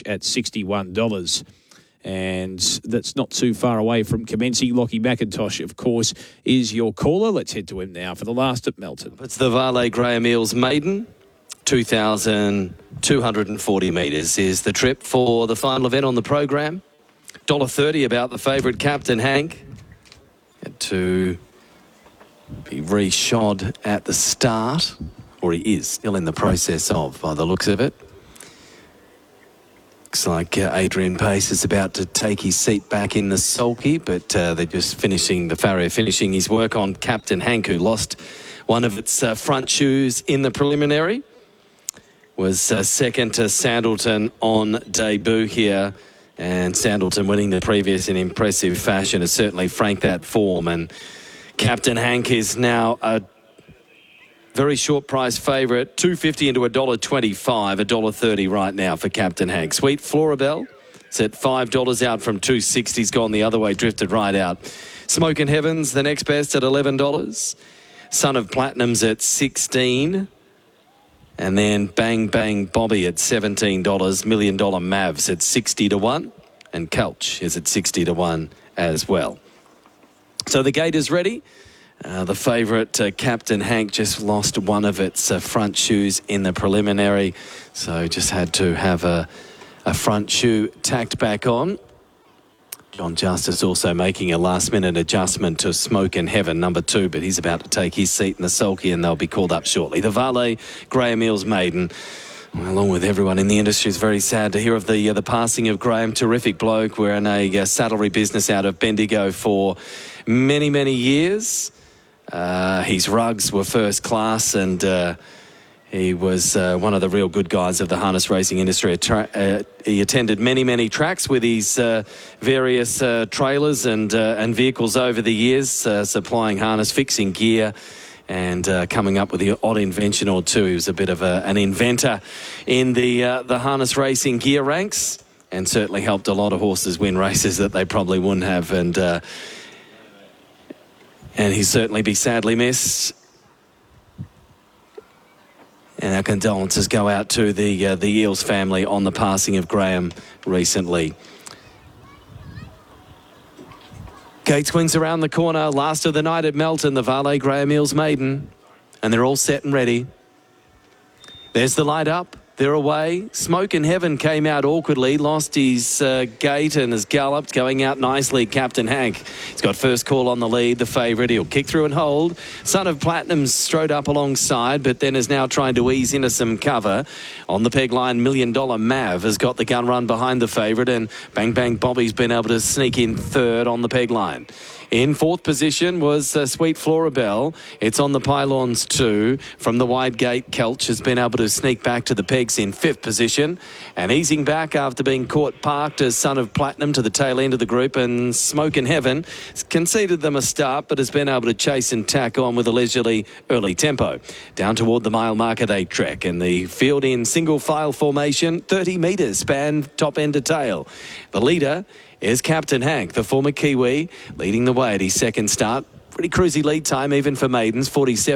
at $61. And that's not too far away from commencing. Lockie McIntosh, of course, is your caller. Let's head to him now for the last at Melton. It's the Vale Graham Eels maiden. 2,240 metres is the trip for the final event on the program. $1.30 about the favourite, Captain Hank. Had to be re-shod at the start, or he is still in the process of, by the looks of it. Looks like Adrian Pace is about to take his seat back in the sulky, but they're just the farrier finishing his work on Captain Hank, who lost one of its front shoes in the preliminary. Was second to Sandleton on debut here, and Sandleton winning the previous in impressive fashion has certainly franked that form, and Captain Hank is now a very short price favourite, $2.50 into $1.25, $1.30 right now for Captain Hank. Sweet Florabelle, it's at $5 out from $2.60. He's gone the other way, drifted right out. Smokin' Heavens, the next best at $11. Son of Platinum's at $16. And then Bang Bang Bobby at $17. $1 Million Mavs at 60 to 1. And Kelch is at 60 to 1 as well. So the gate is ready. The favourite, Captain Hank, just lost one of its front shoes in the preliminary. So just had to have a front shoe tacked back on. John Justice also making a last-minute adjustment to Smokin' Heaven, number 2, but he's about to take his seat in the sulky and they'll be called up shortly. The Vale Graham Eels maiden, along with everyone in the industry, is very sad to hear of the passing of Graham. Terrific bloke. We're in a saddlery business out of Bendigo for many, many years. His rugs were first class, and he was one of the real good guys of the harness racing industry. He attended many, many tracks with his various trailers and vehicles over the years, supplying harness, fixing gear, and coming up with the odd invention or two. He was a bit of an inventor in the harness racing gear ranks, and certainly helped a lot of horses win races that they probably wouldn't have. And he'll certainly be sadly missed. And our condolences go out to the Eels family on the passing of Graham recently. Gate swings around the corner. Last of the night at Melton, the Vale Graham Eels maiden. And they're all set and ready. There's the light up. They're away. Smokin' Heaven came out awkwardly, lost his gate and has galloped, going out nicely. Captain Hank, he's got first call on the lead, the favourite. He'll kick through and hold. Son of Platinum strode up alongside, but then is now trying to ease into some cover. On the peg line, $1 Million Mav has got the gun run behind the favourite, and Bang Bang Bobby's been able to sneak in third on the peg line. In fourth position was Sweet Florabelle. It's on the pylons too. From the wide gate, Kelch has been able to sneak back to the pegs in fifth position. And easing back after being caught parked as Son of Platinum to the tail end of the group. And Smokin' Heaven conceded them a start, but has been able to chase and tack on with a leisurely early tempo. Down toward the mile marker they trek. And the field in single file formation, 30 metres span top end to tail. The leader is Captain Hank, the former Kiwi, leading the way at his second start. Pretty cruisy lead time even for maidens,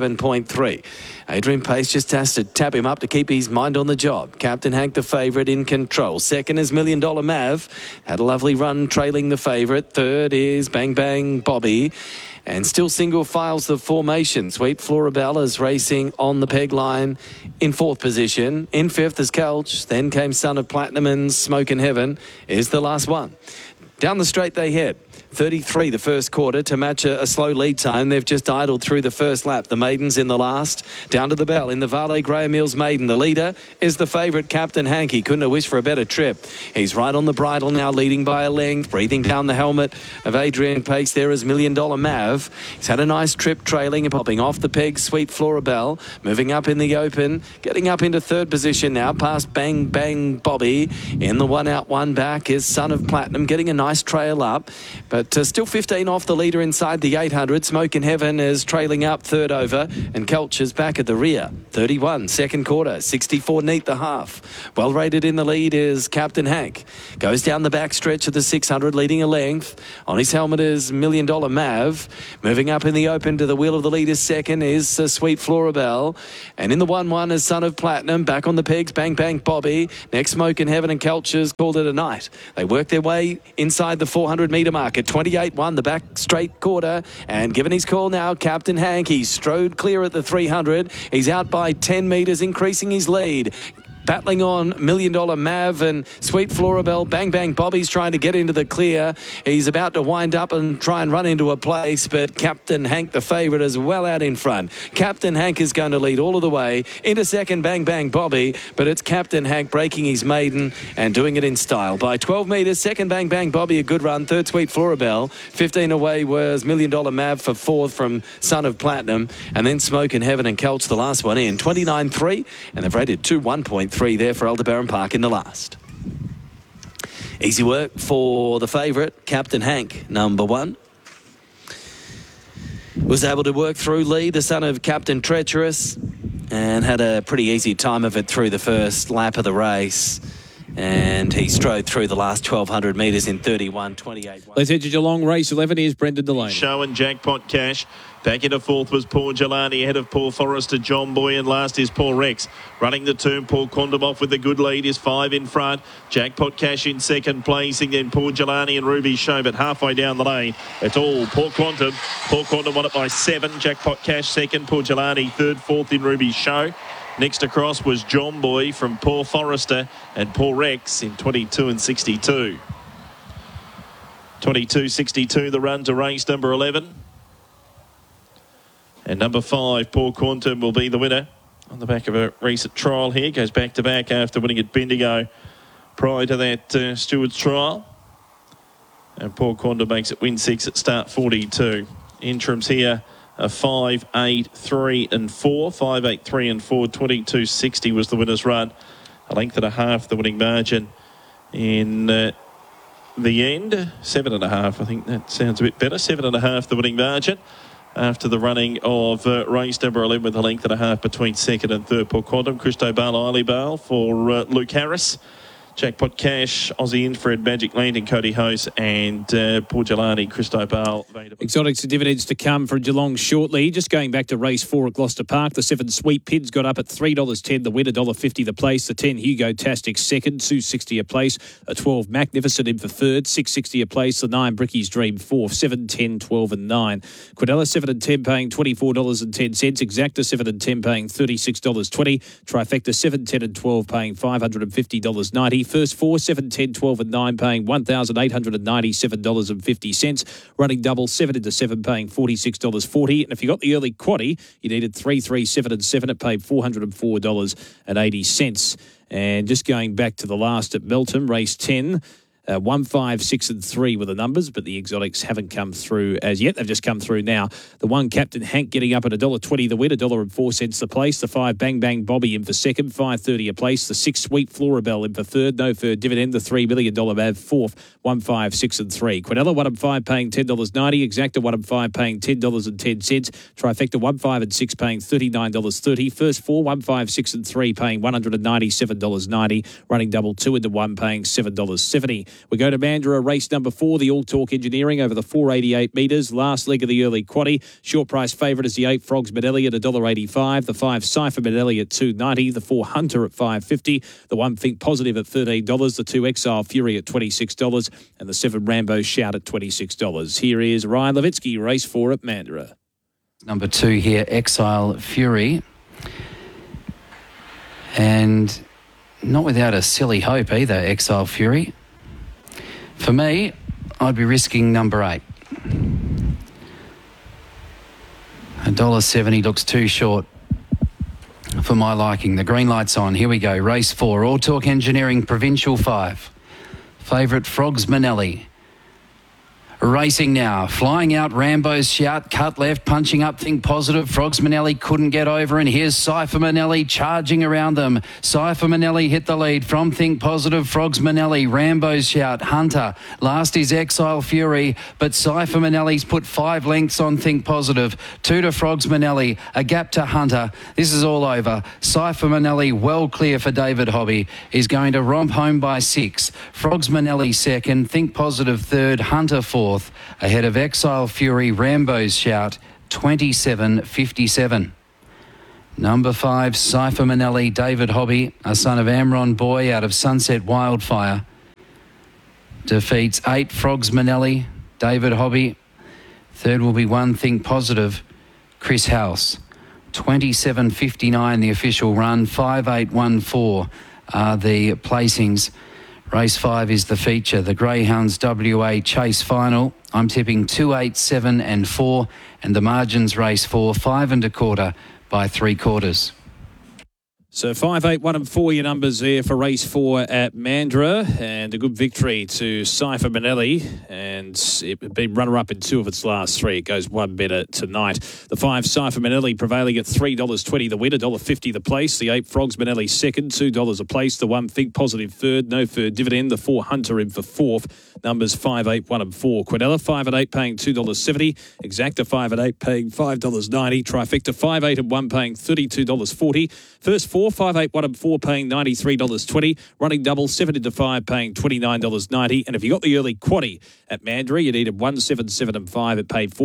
47.3. Adrian Pace just has to tap him up to keep his mind on the job. Captain Hank, the favourite, in control. Second is $1 Million Mav. Had a lovely run trailing the favourite. Third is Bang Bang Bobby. And still single files the formation. Sweet Florabelle is racing on the peg line in fourth position. In fifth is Kelch. Then came Son of Platinum, and Smokin' Heaven is the last one. Down the straight they head. 33 the first quarter to match a slow lead time. They've just idled through the first lap. The maidens in the last. Down to the bell in the Vale Graham Eels maiden. The leader is the favourite, Captain Hank. He couldn't have wished for a better trip. He's right on the bridle now, leading by a length. Breathing down the helmet of Adrian Pace. There is $1 Million Mav. He's had a nice trip trailing and popping off the peg. Sweet Florabelle moving up in the open. Getting up into third position now past Bang Bang Bobby. In the one out, one back is Son of Platinum. Getting a nice nice trail up, but still 15 off the leader inside the 800. Smoke in Heaven is trailing up third over, and Kelcher's back at the rear. 31, second quarter, 64 neat the half. Well rated in the lead is Captain Hank. Goes down the back stretch of the 600, leading a length. On his helmet is $1 Million Mav. Moving up in the open to the wheel of the lead is second is Sweet Florabelle. And in the 1-1 is Son of Platinum. Back on the pegs, Bang Bang Bobby. Next, Smoke in Heaven and Kelcher's called it a night. They work their way inside the 400-metre mark at 28-1, the back straight quarter. And given his call now, Captain Hank. He strode clear at the 300. He's out by 10 metres, increasing his lead. Battling on $1 Million Mav and Sweet Florabelle. Bang Bang Bobby's trying to get into the clear. He's about to wind up and try and run into a place, but Captain Hank, the favourite, is well out in front. Captain Hank is going to lead all of the way into second, Bang Bang Bobby, but it's Captain Hank breaking his maiden and doing it in style. By 12 metres, second, Bang Bang Bobby, a good run. Third, Sweet Florabelle. 15 away was $1 Million Mav for fourth from Son of Platinum, and then Smoke in Heaven and Kelch the last one in. 29.3, and they've rated 1.3 there for Aldebaran Park in the last. Easy work for the favourite, Captain Hank, number one. Was able to work through Lee, the son of Captain Treacherous, and had a pretty easy time of it through the first lap of the race. And he strode through the last 1,200 metres in 31.28. Let's head to Geelong, race 11. Here's Brendan Delaney. Show and Jackpot Cash. Back into fourth was Paul Gelani, ahead of Paul Forrester, John Boy, and last is Paul Rex. Running the turn, Paul Condom with the good lead is 5 in front. Jackpot Cash in second placing, then Paul Gelani and Ruby Show, but halfway down the lane, it's all Paul Quantum. Paul Quantum won it by 7. Jackpot Cash second, Paul Gelani third, fourth in Ruby Show. Next across was John Boy from Paul Forrester and Paul Rex in 22 and 62. 22.62 the run to race number 11. And number 5, Paul Quantum, will be the winner on the back of a recent trial here. Goes back to back after winning at Bendigo prior to that Stewart's trial. And Paul Quantum makes it win 6 at start 42. Interims here are 5, 8, 3 and 4. 5, 8, 3 and 4. 22.60 was the winner's run. A length and a half the winning margin in the end. 7.5, I think that sounds a bit better. 7.5 the winning margin after the running of race number 11 with a length and a half between second and third. Paul Quantum, Christo Bale, Eiley Bale for Luke Harris. Jackpot Cash, Aussie Infrared, Magic Landing, Cody Hose, and Paul Gelani, Christo Bale. Exotics and dividends to come from Geelong shortly. Just going back to race 4 at Gloucester Park, the 7 Sweet Pids got up at $3.10. The win, $1.50 the place. The 10 Hugo Tastic second, $2.60 a place. A 12 Magnificent in for third, $6.60 a place. The 9 Bricky's Dream fourth, 7, 10, 12 and 9. Quadella 7 and 10 paying $24.10. Exacta 7 and 10 paying $36.20. Trifecta 7, 10 and 12 paying $550.90. First 4, 7, 10, 12 and 9 paying $1,897.50. Running double 7 into 7 paying $46.40. And if you got the early quaddie, you needed 3, 3, 7 and 7. It paid $404.80. And just going back to the last at Melton, race 10. 1, 5, 6 and 3 were the numbers, but the exotics haven't come through as yet. They've just come through now. The 1 Captain Hank getting up at $1.20 the win, $1.04 the place. The 5 Bang Bang Bobby in for second, $5.30 a place. The 6 Sweet Florabelle in for third, no third dividend. The $3 Million Mav fourth, 1, 5, 6 and 3. Quinella 1 and 5 paying $10.90. Exacta 1 and 5 paying $10.10. Trifecta 1, 5 and 6 paying $39.30. First 4, 1, 5, 6 and 3 paying $197.90. Running double 2 into 1 paying $7.70. We go to Mandurah, race number 4, the All Talk Engineering over the 488 metres. Last leg of the early quaddie. Short price favourite is the 8 Frogs Manelli at $1.85. The 5 Cypher Manelli at $2.90. The 4 Hunter at $5.50. The 1 Think Positive at $13. The 2 Exile Fury at $26. And the 7 Rambo Shout at $26. Here is Ryan Levitsky, race 4 at Mandurah. Number 2 here, Exile Fury. And not without a silly hope either, Exile Fury. For me, I'd be risking number 8. $1.70 looks too short for my liking. The green light's on. Here we go. Race 4, All Talk Engineering Provincial 5. Favourite Frogs Manelli. Racing now, flying out Rambo's Shout, cut left, punching up Think Positive. Frogs Manelli couldn't get over, and here's Cypher Manelli charging around them. Cypher Manelli hit the lead from Think Positive. Frogs Manelli, Rambo's Shout, Hunter. Last is Exile Fury, but Cypher Manelli's put 5 lengths on Think Positive. 2 to Frogs Manelli, a gap to Hunter. This is all over. Cypher Manelli well clear for David Hobby. He's going to romp home by 6. Frogs Manelli second, Think Positive third, Hunter fourth. Ahead of Exile Fury, Rambo's Shout, 27.57. Number 5, Cypher Manelli, David Hobby, a son of Amron Boy out of Sunset Wildfire, defeats 8, Frogs Manelli, David Hobby. Third will be 1, Think Positive, Chris House. 27.59 the official run, 5.814 are the placings. Race 5 is the feature, the Greyhounds WA Chase Final. I'm tipping 2, 8, 7 and 4, and the margins race 4, 5 1/4 by 3/4. So 5, 8, 1 and 4 your numbers there for race 4 at Mandurah, and a good victory to Cypher Manelli, and it been runner-up in 2 of its last 3. It goes 1 better tonight. The 5, Cypher Manelli, prevailing at $3.20 the win, $1.50 the place. The 8, Frogs Manelli second, $2 a place. The 1, Think Positive third, no third dividend. The 4, Hunter in for fourth. Numbers 5, 8, 1 and 4. Quinella 5 and 8 paying $2.70. Exacta 5 and 8 paying $5.90. Trifecta 5, 8 and 1 paying $32.40. First 4, 5, 8, 1 and 4 paying $93.20. Running double 7 into 5 paying $29.90. And if you got the early quaddie at Mandurah, you needed 1, 7, 7 and 5. It paid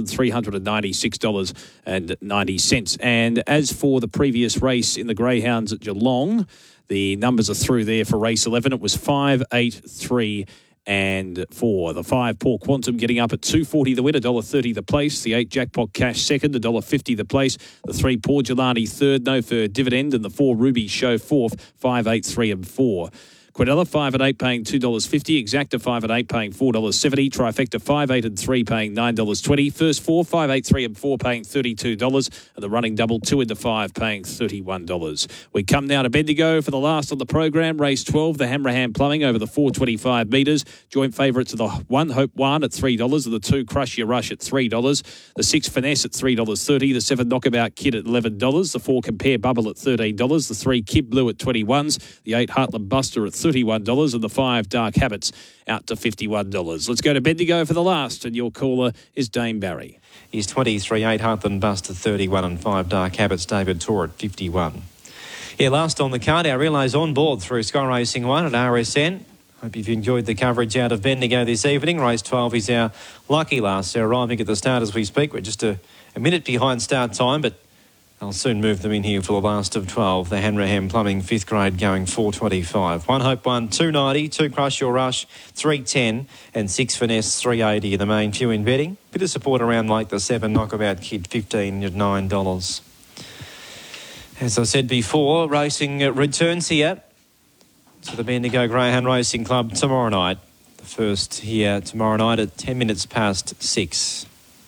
$4,396.90. And as for the previous race in the Greyhounds at Geelong, the numbers are through there for race 11. It was 5, 8, 3 and 4. The 5, Port Quantum, getting up at $2.40 the win, $1.30 the place. The 8, Jackpot Cash second, $1.50 the place. The 3, Port Gelani third, no third dividend. And the 4, Ruby Show fourth, 5, 8, 3 and 4. Quinella 5 and 8 paying $2.50. Exacta 5 and 8 paying $4.70. Trifecta 5, 8 and 3 paying $9.20. First 4, 5, 8, 3 and 4 paying $32. And the running double 2 into 5 paying $31. We come now to Bendigo for the last on the program. Race 12, the Hammerham Plumbing over the 425 metres. Joint favourites are the 1, Hope One at $3. And the 2, Crush Your Rush at $3. The 6, Finesse at $3.30. The 7, Knockabout Kid at $11. The 4, Compare Bubble at $13. The 3, Kid Blue at $21. The 8, Heartland Buster at $31, and the 5, Dark Habits out to $51. Let's go to Bendigo for the last, and your caller is Dame Barry. He's 23, 8 Heartland Buster 31 and 5 Dark Habits, David Tor at 51. Yeah, last on the card, our relays on board through Sky Racing 1 at RSN. Hope you've enjoyed the coverage out of Bendigo this evening. Race 12 is our lucky last. They're arriving at the start as we speak. We're just a minute behind start time, but I'll soon move them in here for the last of 12. The Hammerham Plumbing 5th grade going 4.25. 1 Hope One 2.90, 2 Crush Your Rush 3.10, and 6 Finesse 3.80 the main few in betting. Bit of support around like the 7 Knockabout Kid $15 at $9. As I said before, racing returns here to the Bendigo Greyhound Racing Club tomorrow night. The first here tomorrow night at 10 minutes past 6.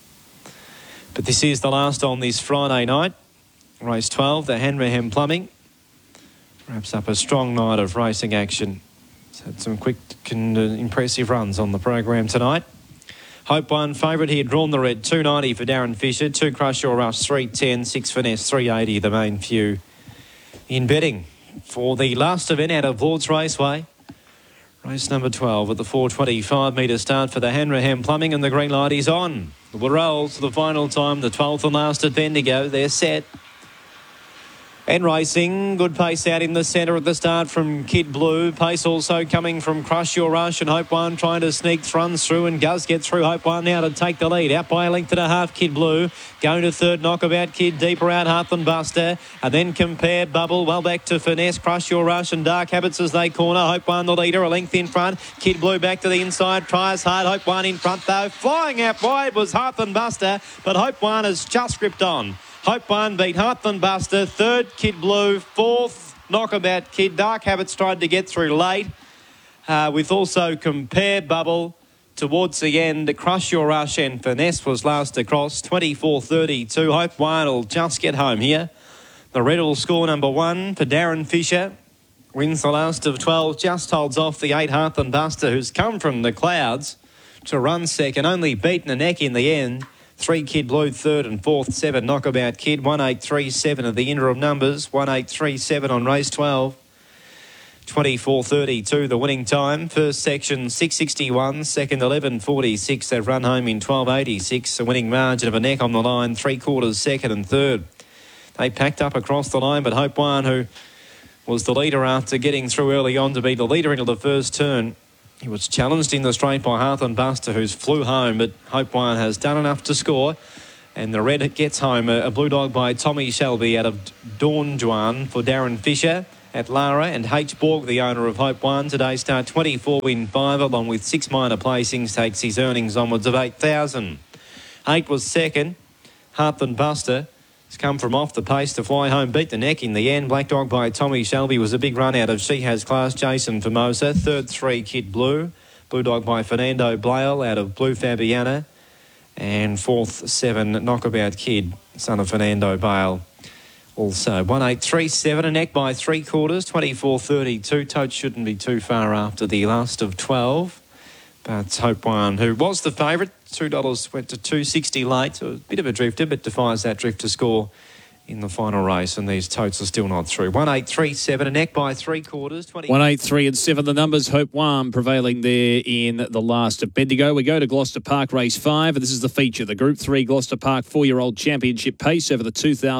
But this is the last on this Friday night. Race 12, the Hammerham Plumbing, wraps up a strong night of racing action. It's had some quick and impressive runs on the program tonight. Hope One favourite here, drawn the red, 2.90 for Darren Fisher, 2 Crush Your Rush, 3.10, 6 Finesse, 3.80 the main few in betting. For the last event out of Lord's Raceway, race number 12 at the 425 metre start for the Hammerham Plumbing, and the green light is on. The rolls for the final time, the 12th and last at Bendigo. They're set. And racing, good pace out in the centre at the start from Kid Blue. Pace also coming from Crush Your Rush, and Hope One trying to sneak runs through, and does get through. Hope One now to take the lead. Out by a length and a half, Kid Blue. Going to third, Knockabout Kid. Deeper out, Heartland Buster. And then Compare Bubble. Well back to Finesse, Crush Your Rush, and Dark Habits as they corner. Hope One the leader, a length in front. Kid Blue back to the inside. Tries hard. Hope One in front though. Flying out wide was Heartland Buster, but Hope One has just gripped on. Hope One beat Heartland Buster. Third, Kid Blue. Fourth, Knockabout Kid. Dark Habits tried to get through late. With also Compare Bubble towards the end. Crush Your Rush and Finesse was last across. 24.32. Hope One will just get home here. The red will score number 1 for Darren Fisher. Wins the last of 12. Just holds off the 8 Heartland Buster, who's come from the clouds. to run second, only beaten a neck in the end. 3 Kid Blue third and fourth, 7 Knockabout Kid, 1837 of the interim numbers, 1837 on race 12. 24.32 the winning time. First section 6.61, second 11.46. They've run home in 12.86. A winning margin of a neck on the line, 3/4 second and third. They packed up across the line, but Hope One, who was the leader after getting through early on to be the leader into the first turn, he was challenged in the straight by Heartland Buster, who's flew home, but Hope One has done enough to score. And the red gets home, a blue dog by Tommy Shelby out of Dawn Juan for Darren Fisher at Lara, and H. Borg, the owner of Hope One. Today start 24 win 5, along with 6 minor placings, takes his earnings onwards of 8,000. 8 was second. Heartland Buster has come from off the pace to fly home, beat the neck in the end. Black Dog by Tommy Shelby was a big run out of She Has Class, Jason Formosa. Third 3 Kid Blue. Blue Dog by Fernando Blale out of Blue Fabiana. And fourth 7 Knockabout Kid, son of Fernando Bale. Also 1837, a neck by 3/4, 24.32. Totes shouldn't be too far after the last of 12. But Hope One, who was the favourite, $2 went to 260 late. So a bit of a drifter, but defies that drift to score in the final race, and these totes are still not through. 1837, a neck by 3/4. 183 and 7, the numbers. Hope One prevailing there in the last of Bendigo. We go to Gloucester Park, race 5, and this is the feature. The Group 3 Gloucester Park 4-year-old championship pace over the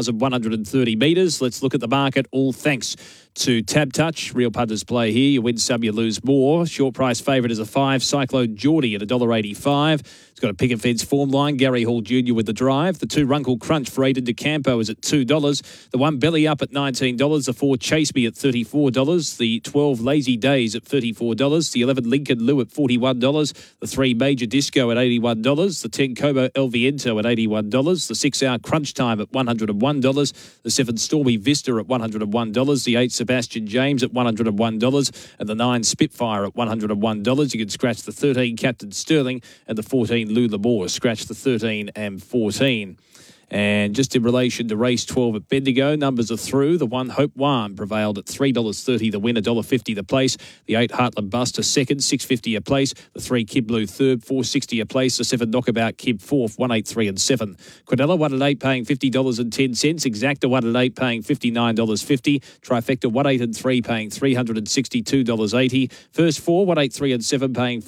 2,130 metres. Let's look at the market, all thanks to Tab Touch. Real punters play here. You win some, you lose more. Short price favourite is a 5, Cyclone Geordie at $1.85. It's got a picket fence form line. Gary Hall Jr. with the drive. The 2 Runkle Crunch for Aidan DeCampo is at $2. The 1 Belly Up at $19. The 4 Chase Me at $34. The 12 Lazy Days at $34. The 11 Lincoln Lou at $41. The 3 Major Disco at $81. The 10 Cobo El Viento at $81. The 6 Hour Crunch Time at $101. The 7 Stormy Vista at $101. The 8 Sebastian James at $101. And the 9 Spitfire at $101. You can scratch the 13 Captain Sterling and the 14 Lou Lamore. Scratch the 13 and 14. And just in relation to race 12 at Bendigo, numbers are through. The 1 Hope One prevailed at $3.30 the win, $1.50 the place. The 8 Heartland Buster second, $6.50 a place. The 3 Kid Blue third, $4.60 a place. The 7 Knockabout Kid fourth, $183 and 7. Quadella 1 at 8 paying $50.10. Exacta 1 at 8 paying $59.50. Trifecta 1 8 and 3 paying $362.80. First 4 183 and 7 paying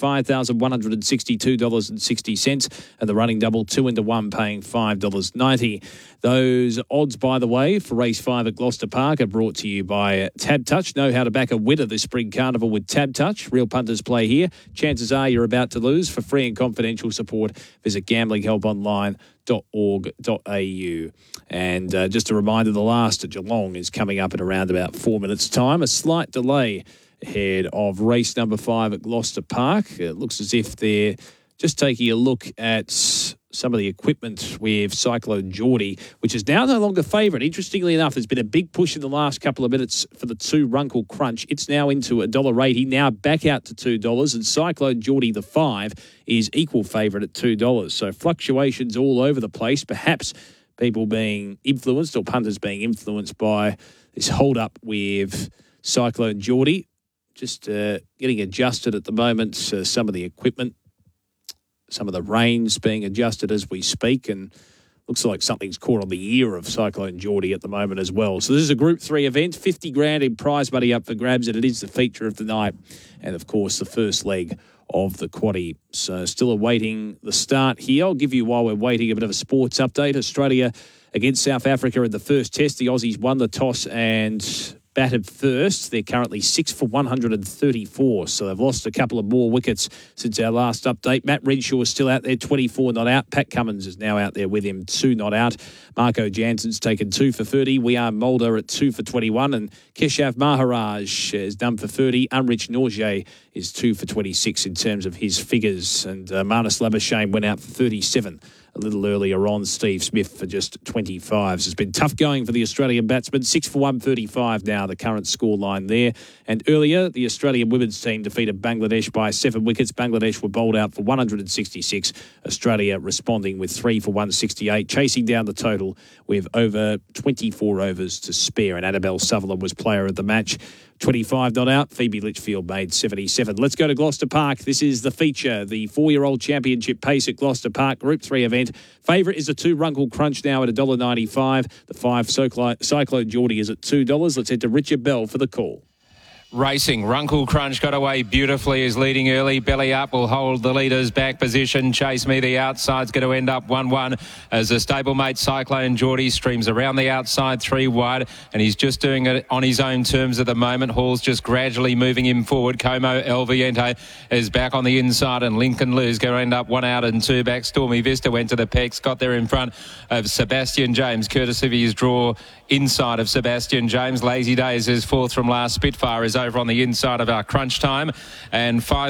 $5,162.60. And the running double 2 into 1 paying $5.90. Those odds, by the way, for race 5 at Gloucester Park are brought to you by Tab Touch. Know how to back a winner this spring carnival with Tab Touch. Real punters play here. Chances are you're about to lose. For free and confidential support, visit gamblinghelponline.org.au. And just a reminder, the last at Geelong is coming up in around about 4 minutes' time. A slight delay ahead of race number 5 at Gloucester Park. It looks as if they're just taking a look at some of the equipment with Cyclone Geordie, which is now no longer favourite. Interestingly enough, there's been a big push in the last couple of minutes for the 2 Runkle Crunch. It's now into $1.80, now back out to $2, and Cyclone Geordie, the 5, is equal favourite at $2. So fluctuations all over the place, perhaps people being influenced or punters being influenced by this hold-up with Cyclone Geordie. Just getting adjusted at the moment, some of the equipment. Some of the reins being adjusted as we speak, and looks like something's caught on the ear of Cyclone Geordie at the moment as well. So this is a Group 3 event, $50,000 in prize money up for grabs, and it is the feature of the night, and of course the first leg of the quaddie. So still awaiting the start here. I'll give you, while we're waiting, a bit of a sports update. Australia against South Africa in the first test. The Aussies won the toss and batted first. They're currently 6 for 134, so they've lost a couple of more wickets since our last update. Matt Renshaw is still out there, 24 not out. Pat Cummins is now out there with him, 2 not out. Marco Jansen's taken 2 for 30. We Are Mulder at 2 for 21, and Keshav Maharaj is done for 30. Unrich Norgay is 2 for 26 in terms of his figures, and Marnus Labuschagne went out for 37. A little earlier on, Steve Smith for just 25. So it's been tough going for the Australian batsmen. 6 for 135 now, the current scoreline there. And earlier, the Australian women's team defeated Bangladesh by 7 wickets. Bangladesh were bowled out for 166. Australia responding with 3 for 168, chasing down the total with over 24 overs to spare. And Annabelle Sutherland was player of the match. 25 not out. Phoebe Litchfield made 77. 7. Let's go to Gloucester Park. This is the feature, the 4-year-old championship pace at Gloucester Park, Group 3 event. Favourite is the 2 Runkle Crunch now at $1.95. The 5 Cyclone Geordie is at $2. Let's head to Richard Bell for the call. Racing, Runkle Crunch got away beautifully, is leading early. Belly Up will hold the leader's back position. Chase Me the outside's going to end up 1-1 as the stablemate Cyclone Geordie streams around the outside 3 wide, and he's just doing it on his own terms at the moment. Hall's just gradually moving him forward. Como El Viento is back on the inside, and Lincoln Lou's going to end up 1 out and 2 back. Stormy Vista went to the pegs, got there in front of Sebastian James, courtesy of his draw inside of Sebastian James. Lazy Days is 4th from last. Spitfire is over on the inside of our Crunch Time, and 5